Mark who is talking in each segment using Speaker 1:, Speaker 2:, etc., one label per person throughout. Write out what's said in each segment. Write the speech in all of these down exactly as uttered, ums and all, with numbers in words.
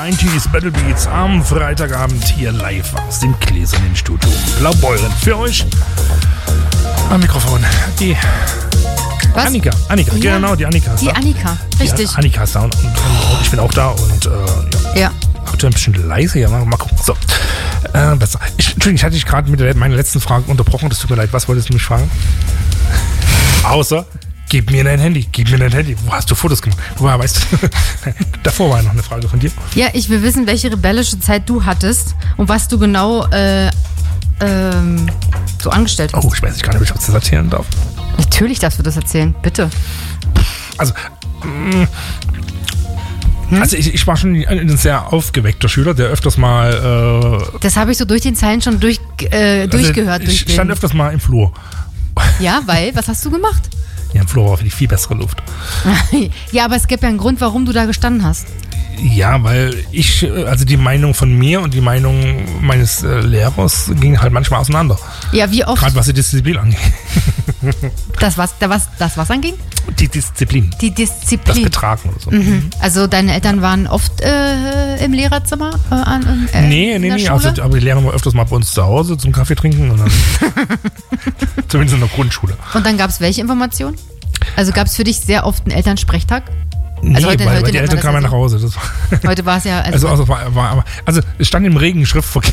Speaker 1: neunziger Battle Beats am Freitagabend hier live aus dem gläsernen Studio Blaubeuren. Für euch am Mikrofon die
Speaker 2: Was?
Speaker 1: Annika. Annika,
Speaker 2: Ja.
Speaker 1: genau, die Annika ist
Speaker 2: Die
Speaker 1: da.
Speaker 2: Annika, richtig.
Speaker 1: Die Annika ist da und, und, und ich bin auch da und äh, ja.
Speaker 2: Ja.
Speaker 1: Aktuell ein bisschen leise, ja, mal, mal gucken. So, äh, besser. Ich, Entschuldigung, ich hatte dich gerade mit der, meiner letzten Frage unterbrochen, das tut mir leid. Was wolltest du mich fragen? Außer, gib mir dein Handy, gib mir dein Handy. Wo hast du Fotos gemacht? Woher weißt du? Davor war ja noch eine Frage von dir.
Speaker 2: Ja, ich will wissen, welche rebellische Zeit du hattest und was du genau äh, ähm, so angestellt hast.
Speaker 1: Oh, ich weiß nicht gar nicht, ob ich das erzählen darf.
Speaker 2: Natürlich darfst du das erzählen, bitte.
Speaker 1: Also, mh, hm? also ich, ich war schon ein sehr aufgeweckter Schüler, der öfters mal... Äh,
Speaker 2: Das habe ich so durch den Zeilen schon durch, äh, durchgehört.
Speaker 1: Also ich
Speaker 2: durch
Speaker 1: stand
Speaker 2: den,
Speaker 1: öfters mal im Flur.
Speaker 2: ja, weil, was hast du gemacht?
Speaker 1: Ja, im Flur war für die viel bessere Luft.
Speaker 2: Ja, aber es gibt ja einen Grund, warum du da gestanden hast.
Speaker 1: Ja, weil ich, also die Meinung von mir und die Meinung meines äh, Lehrers ging halt manchmal auseinander.
Speaker 2: Ja, wie oft?
Speaker 1: Gerade was die Disziplin angeht.
Speaker 2: Das was, da was, das was anging?
Speaker 1: Die Disziplin.
Speaker 2: Die
Speaker 1: Das
Speaker 2: Disziplin.
Speaker 1: Betragen oder so.
Speaker 2: Mhm. Also deine Eltern waren oft äh, im Lehrerzimmer? Äh, an, äh,
Speaker 1: Nee,
Speaker 2: in
Speaker 1: nee,
Speaker 2: der
Speaker 1: nee.
Speaker 2: Schule?
Speaker 1: Also, aber die Lehrer waren öfters mal bei uns zu Hause zum Kaffee trinken. Und dann zumindest in der Grundschule.
Speaker 2: Und dann gab es welche Informationen? Also gab es für dich sehr oft einen Elternsprechtag?
Speaker 1: Nee,
Speaker 2: Also heute-
Speaker 1: weil,
Speaker 2: heute
Speaker 1: weil die
Speaker 2: nennt man
Speaker 1: Eltern
Speaker 2: das
Speaker 1: kamen
Speaker 2: ja
Speaker 1: ja nach
Speaker 2: so.
Speaker 1: Hause. Das war,
Speaker 2: Heute war es ja...
Speaker 1: also, also, war, war, aber- also es stand im Regen Schriftverkehr.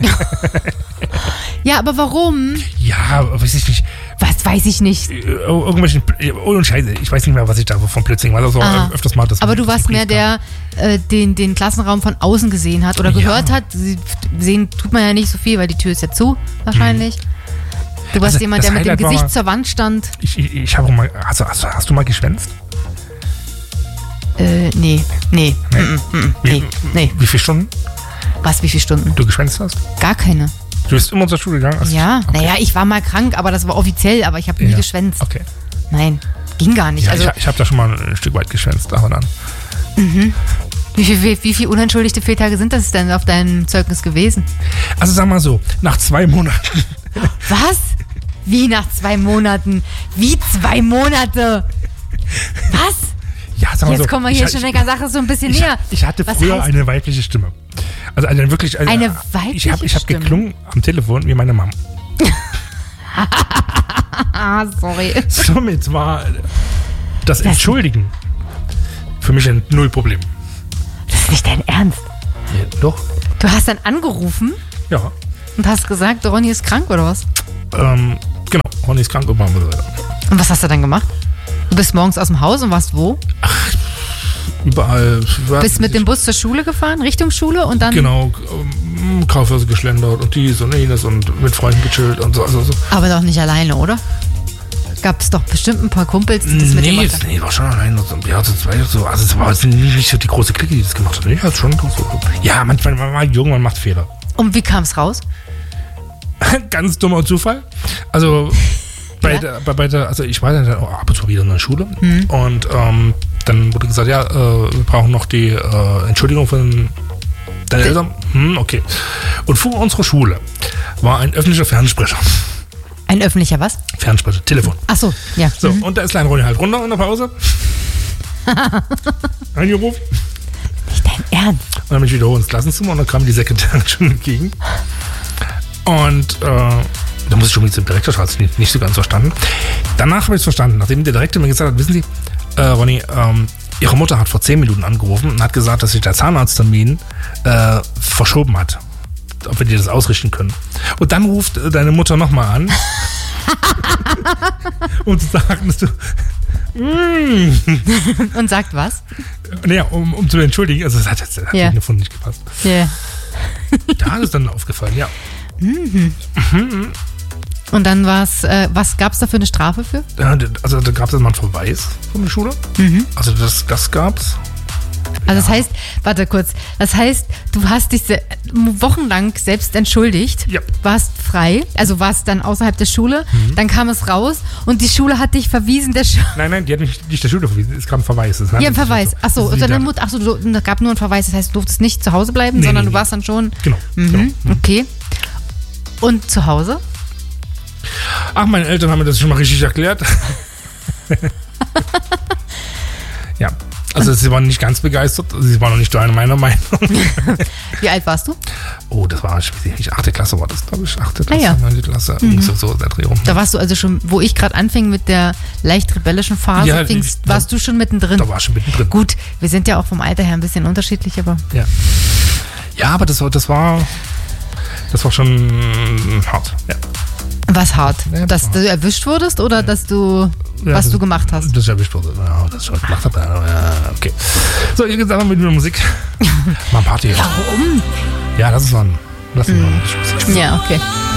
Speaker 2: ja, aber warum?
Speaker 1: Ja, weiß ich nicht.
Speaker 2: Was weiß ich nicht.
Speaker 1: Äh, Irgendwelchen, ohne Scheiße, ich weiß nicht mehr, was ich da von Blödsinn war. Also
Speaker 2: Aha.
Speaker 1: öfters mal das.
Speaker 2: Aber du warst
Speaker 1: das
Speaker 2: mehr der, äh, den, den Klassenraum von außen gesehen hat oder
Speaker 1: Ja.
Speaker 2: gehört hat. Sie- Sehen tut man ja nicht so viel, weil die Tür ist ja zu, wahrscheinlich. Du warst
Speaker 1: Also,
Speaker 2: jemand,
Speaker 1: das
Speaker 2: der mit dem
Speaker 1: Highlight war
Speaker 2: Gesicht
Speaker 1: mal-
Speaker 2: zur Wand stand.
Speaker 1: Ich, ich, ich habe mal. Also, hast, du- hast du mal geschwänzt?
Speaker 2: Äh, nee, nee,
Speaker 1: Nee.
Speaker 2: mm, mm, mm,
Speaker 1: Wie,
Speaker 2: nee, nee.
Speaker 1: wie viele Stunden
Speaker 2: Was, wie viele Stunden?
Speaker 1: du geschwänzt hast?
Speaker 2: Gar keine.
Speaker 1: Du bist immer zur Schule gegangen? Also,
Speaker 2: Ja,
Speaker 1: okay.
Speaker 2: naja, ich war mal krank, aber das war offiziell, aber ich habe nie
Speaker 1: Ja.
Speaker 2: geschwänzt.
Speaker 1: Okay.
Speaker 2: Nein, ging gar nicht.
Speaker 1: Ja,
Speaker 2: also,
Speaker 1: ich, ich habe da schon mal ein Stück weit geschwänzt, aber dann.
Speaker 2: wie viel, wie, wie viel unentschuldigte Fehltage sind das denn auf deinem Zeugnis gewesen?
Speaker 1: Also sag mal so, nach zwei Monaten.
Speaker 2: Was? Wie nach zwei Monaten? Wie zwei Monate? Was?
Speaker 1: Ja, sag mal so.
Speaker 2: Jetzt kommen wir hier
Speaker 1: ich,
Speaker 2: schon
Speaker 1: ich,
Speaker 2: der Sache so ein bisschen
Speaker 1: ich,
Speaker 2: näher.
Speaker 1: ich hatte
Speaker 2: Was
Speaker 1: früher
Speaker 2: heißt-
Speaker 1: eine weibliche Stimme. Also eine wirklich eine,
Speaker 2: Eine weibliche
Speaker 1: Ich habe ich hab
Speaker 2: Stimme?
Speaker 1: geklungen am Telefon wie meine Mama.
Speaker 2: Ah, sorry.
Speaker 1: Somit war das Entschuldigen für mich ein Nullproblem.
Speaker 2: Das ist nicht dein Ernst.
Speaker 1: Ja, doch.
Speaker 2: Du hast dann angerufen
Speaker 1: Ja.
Speaker 2: und hast gesagt, Ronny ist krank oder was?
Speaker 1: Ähm, genau. Ronny ist krank und machen wir weiter.
Speaker 2: Und was hast du dann gemacht? Du bist morgens aus dem Haus und warst wo?
Speaker 1: Überall.
Speaker 2: Bist mit dem Bus zur Schule gefahren, Richtung Schule und dann...
Speaker 1: Genau, ähm, Kaufhäuser geschlendert und dies und jenes und mit Freunden gechillt und so. Also, so.
Speaker 2: Aber doch nicht alleine, oder? Gab es doch bestimmt ein paar Kumpels, die das mit dir
Speaker 1: Nee,
Speaker 2: gemacht haben.
Speaker 1: nee, war schon allein. So, ja, so zwei, so, also es war jetzt nicht, nicht so die große Clique, die das gemacht hat. Nee, halt schon so. Ja, manchmal, man war jung, man macht Fehler.
Speaker 2: Und wie kam es raus?
Speaker 1: Ganz dummer Zufall. Also bei,
Speaker 2: Ja.
Speaker 1: der, bei, bei der, also ich war dann auch ab und zu wieder in der Schule
Speaker 2: Mhm.
Speaker 1: und ähm, dann wurde gesagt, ja, äh, wir brauchen noch die äh, Entschuldigung von deinen
Speaker 2: Die-
Speaker 1: Eltern. Hm, okay. Und vor unserer Schule war ein öffentlicher Fernsprecher.
Speaker 2: Ein öffentlicher was?
Speaker 1: Fernsprecher, Telefon.
Speaker 2: Ach so, ja.
Speaker 1: So,
Speaker 2: Mhm.
Speaker 1: und da ist Klein Ronny halt runter in der Pause. Angerufen.
Speaker 2: Nicht dein Ernst.
Speaker 1: Und dann bin ich wieder hoch ins Klassenzimmer und dann kam die Sekretärin schon entgegen. Und äh, da musste ich schon wieder zum Direktor, das hat nicht, nicht so ganz verstanden. Danach habe ich es verstanden, nachdem der Direktor mir gesagt hat, wissen Sie, äh, Ronny, ähm, Ihre Mutter hat vor zehn Minuten angerufen und hat gesagt, dass sich der Zahnarzttermin äh, verschoben hat. Ob wir dir das ausrichten können. Und dann ruft äh, deine Mutter nochmal an. und sagt, dass du... Mm,
Speaker 2: Und sagt was?
Speaker 1: naja, um, um zu entschuldigen, also das hat jetzt das hat
Speaker 2: Ja.
Speaker 1: Telefon nicht gepasst.
Speaker 2: Ja.
Speaker 1: Da ist dann aufgefallen, ja.
Speaker 2: Und dann war es, äh, was gab es da für eine Strafe für?
Speaker 1: Ja, also da gab es mal einen Verweis von der Schule.
Speaker 2: Mhm.
Speaker 1: Also das, das gab's.
Speaker 2: Also das heißt, warte kurz, das heißt, du hast dich se- wochenlang selbst entschuldigt,
Speaker 1: Ja.
Speaker 2: warst frei, also warst dann außerhalb der Schule, dann kam es raus und die Schule hat dich verwiesen der Schule.
Speaker 1: Nein, nein, die hat mich nicht der Schule verwiesen. Es kam ein Verweis. Das
Speaker 2: Ja, ein
Speaker 1: nannte sich
Speaker 2: Verweis.
Speaker 1: so.
Speaker 2: Achso,
Speaker 1: Das
Speaker 2: und
Speaker 1: ist
Speaker 2: deine
Speaker 1: die-
Speaker 2: Mutter, achso, du, da gab nur einen Verweis, das heißt, du durftest nicht zu Hause bleiben,
Speaker 1: Nee,
Speaker 2: sondern
Speaker 1: nee,
Speaker 2: du
Speaker 1: nee.
Speaker 2: warst dann schon.
Speaker 1: Genau.
Speaker 2: Mhm.
Speaker 1: genau.
Speaker 2: Okay. Und zu Hause?
Speaker 1: Ach, meine Eltern haben mir das schon mal richtig erklärt. Ja. Also sie waren nicht ganz begeistert, sie waren noch nicht deiner meiner Meinung.
Speaker 2: Wie alt warst du?
Speaker 1: Oh, das war, ich weiß nicht, achte Klasse war das, glaube ich. Achte Klasse,
Speaker 2: Ah, ja.
Speaker 1: neunte Klasse, mhm. so, so der Dreh rum.
Speaker 2: Da warst du also schon, wo ich gerade anfing mit der leicht rebellischen Phase,
Speaker 1: Ja,
Speaker 2: fingst,
Speaker 1: da-
Speaker 2: warst du schon mittendrin.
Speaker 1: Da war ich schon mittendrin.
Speaker 2: Gut, wir sind ja auch vom Alter her ein bisschen unterschiedlich, aber
Speaker 1: Ja, ja aber das, war- das war das war schon hart. Ja.
Speaker 2: was hart?
Speaker 1: Ja, das
Speaker 2: dass
Speaker 1: war-
Speaker 2: du erwischt wurdest oder dass du,
Speaker 1: Ja,
Speaker 2: was
Speaker 1: das-
Speaker 2: du gemacht hast?
Speaker 1: Das ist ja bestimmt. Ja, das ich heute gemacht habe. Ja, okay. So, ihr geht's einfach mit der Musik. Mal Party.
Speaker 2: Warum?
Speaker 1: Ja, das ist so ein. Lass uns mal.
Speaker 2: Ja, okay.